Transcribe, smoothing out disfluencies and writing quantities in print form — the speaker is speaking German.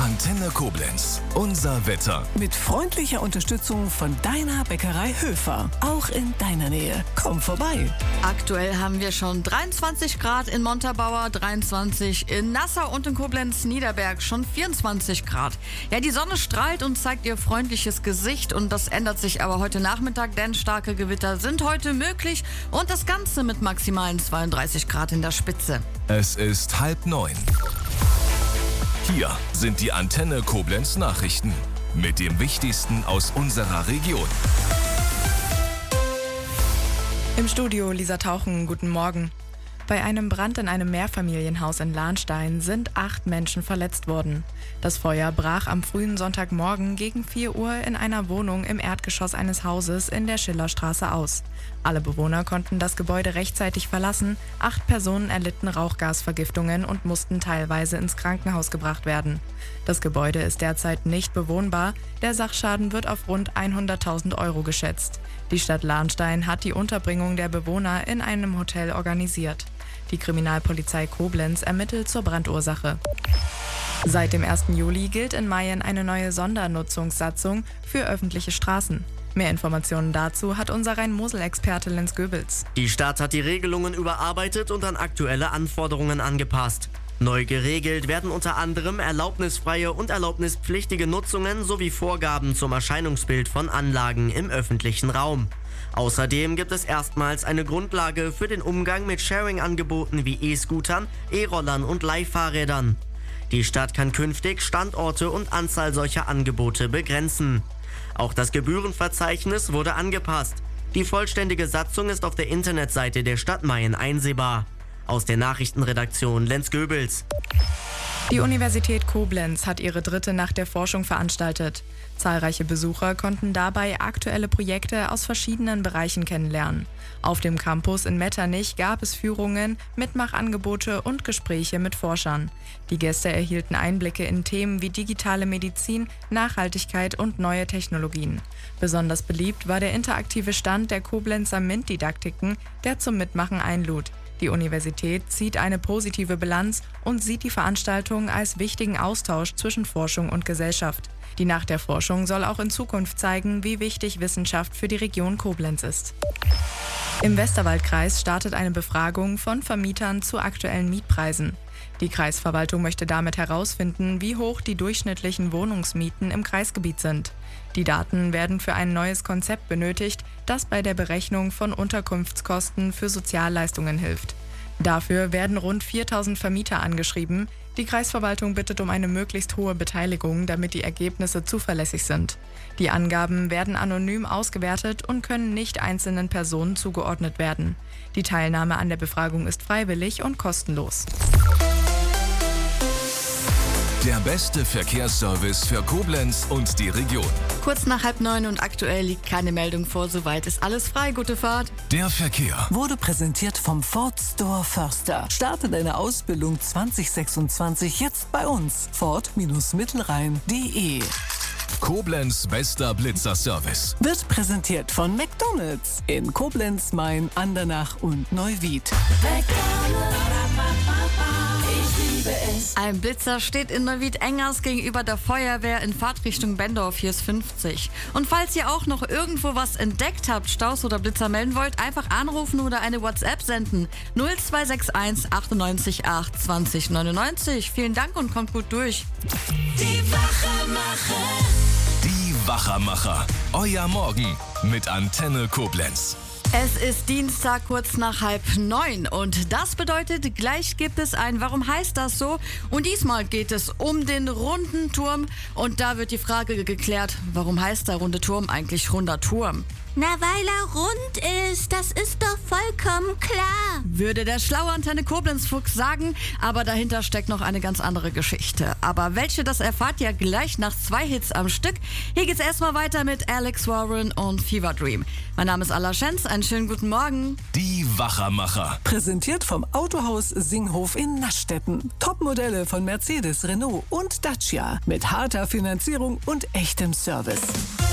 Antenne Koblenz. Unser Wetter. Mit freundlicher Unterstützung von deiner Bäckerei Höfer. Auch in deiner Nähe. Komm vorbei. Aktuell haben wir schon 23 Grad in Montabaur, 23 in Nassau und in Koblenz-Niederberg schon 24 Grad. Ja, die Sonne strahlt und zeigt ihr freundliches Gesicht und das ändert sich aber heute Nachmittag, denn starke Gewitter sind heute möglich und das Ganze mit maximalen 32 Grad in der Spitze. Es ist 8:30. Hier sind die Antenne Koblenz Nachrichten mit dem Wichtigsten aus unserer Region. Im Studio Lisa Tauchen, guten Morgen. Bei einem Brand in einem Mehrfamilienhaus in Lahnstein sind 8 Menschen verletzt worden. Das Feuer brach am frühen Sonntagmorgen gegen 4 Uhr in einer Wohnung im Erdgeschoss eines Hauses in der Schillerstraße aus. Alle Bewohner konnten das Gebäude rechtzeitig verlassen. 8 Personen erlitten Rauchgasvergiftungen und mussten teilweise ins Krankenhaus gebracht werden. Das Gebäude ist derzeit nicht bewohnbar. Der Sachschaden wird auf rund 100.000 € geschätzt. Die Stadt Lahnstein hat die Unterbringung der Bewohner in einem Hotel organisiert. Die Kriminalpolizei Koblenz ermittelt zur Brandursache. Seit dem 1. Juli gilt in Mayen eine neue Sondernutzungssatzung für öffentliche Straßen. Mehr Informationen dazu hat unser Rhein-Mosel-Experte Lenz Goebels. Die Stadt hat die Regelungen überarbeitet und an aktuelle Anforderungen angepasst. Neu geregelt werden unter anderem erlaubnisfreie und erlaubnispflichtige Nutzungen sowie Vorgaben zum Erscheinungsbild von Anlagen im öffentlichen Raum. Außerdem gibt es erstmals eine Grundlage für den Umgang mit Sharing-Angeboten wie E-Scootern, E-Rollern und Leihfahrrädern. Die Stadt kann künftig Standorte und Anzahl solcher Angebote begrenzen. Auch das Gebührenverzeichnis wurde angepasst. Die vollständige Satzung ist auf der Internetseite der Stadt Mayen einsehbar. Aus der Nachrichtenredaktion Lenz Goebels. Die Universität Koblenz hat ihre 3. Nacht der Forschung veranstaltet. Zahlreiche Besucher konnten dabei aktuelle Projekte aus verschiedenen Bereichen kennenlernen. Auf dem Campus in Metternich gab es Führungen, Mitmachangebote und Gespräche mit Forschern. Die Gäste erhielten Einblicke in Themen wie digitale Medizin, Nachhaltigkeit und neue Technologien. Besonders beliebt war der interaktive Stand der Koblenzer MINT-Didaktiken, der zum Mitmachen einlud. Die Universität zieht eine positive Bilanz und sieht die Veranstaltung als wichtigen Austausch zwischen Forschung und Gesellschaft. Die Nacht der Forschung soll auch in Zukunft zeigen, wie wichtig Wissenschaft für die Region Koblenz ist. Im Westerwaldkreis startet eine Befragung von Vermietern zu aktuellen Mietpreisen. Die Kreisverwaltung möchte damit herausfinden, wie hoch die durchschnittlichen Wohnungsmieten im Kreisgebiet sind. Die Daten werden für ein neues Konzept benötigt, das bei der Berechnung von Unterkunftskosten für Sozialleistungen hilft. Dafür werden rund 4.000 Vermieter angeschrieben. Die Kreisverwaltung bittet um eine möglichst hohe Beteiligung, damit die Ergebnisse zuverlässig sind. Die Angaben werden anonym ausgewertet und können nicht einzelnen Personen zugeordnet werden. Die Teilnahme an der Befragung ist freiwillig und kostenlos. Der beste Verkehrsservice für Koblenz und die Region. Kurz nach 8:30 und aktuell liegt keine Meldung vor. Soweit ist alles frei. Gute Fahrt. Der Verkehr Wurde präsentiert vom Ford Store Förster. Starte deine Ausbildung 2026 jetzt bei uns. Ford-Mittelrhein.de. Koblenz bester Blitzerservice. Wird präsentiert von McDonald's in Koblenz, Mayen, Andernach und Neuwied. Ein Blitzer steht in Neuwied-Engers gegenüber der Feuerwehr in Fahrtrichtung Bendorf. Hier ist 50. Und falls ihr auch noch irgendwo was entdeckt habt, Staus oder Blitzer melden wollt, einfach anrufen oder eine WhatsApp senden. 0261 98 8 20 99. Vielen Dank und kommt gut durch. Die Wachermacher. Euer Morgen mit Antenne Koblenz. Es ist Dienstag, kurz nach 8:30 und das bedeutet, gleich gibt es ein Warum heißt das so? Und diesmal geht es um den runden Turm und da wird die Frage geklärt, warum heißt der runde Turm eigentlich runder Turm? Na, weil er rund ist, das ist doch vollkommen klar. Würde der schlaue Antenne Koblenz-Fuchs sagen, aber dahinter steckt noch eine ganz andere Geschichte. Aber welche, das erfahrt ihr gleich nach 2 Hits am Stück. Hier geht's erstmal weiter mit Alex Warren und Fever Dream. Mein Name ist Alla Schenz, einen schönen guten Morgen. Die Wachermacher. Präsentiert vom Autohaus Singhof in Naschstetten. Topmodelle von Mercedes, Renault und Dacia mit harter Finanzierung und echtem Service.